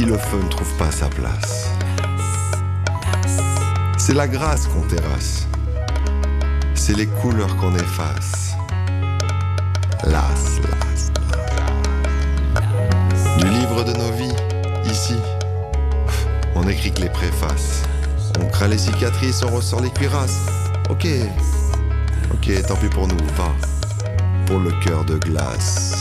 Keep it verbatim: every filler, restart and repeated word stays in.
si le feu ne trouve pas sa place. C'est la grâce qu'on terrasse, c'est les couleurs qu'on efface. Las, las, las. Du livre de nos vies, ici, on écrit que les préfaces. On craint les cicatrices, on ressort les cuirasses. Ok, ok, tant pis pour nous, va, pour le cœur de glace.